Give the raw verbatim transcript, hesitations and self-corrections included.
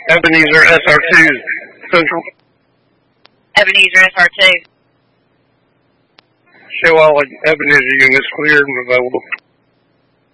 Ebenezer S R two Central. Ebenezer S R two. Show all Ebenezer units cleared and available.